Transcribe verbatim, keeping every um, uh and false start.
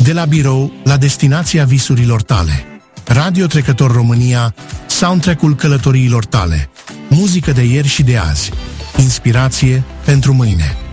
De la birou la destinația visurilor tale. Radio Trecător România, soundtrack-ul călătoriilor tale. Muzică de ieri și de azi. Inspirație pentru mâine.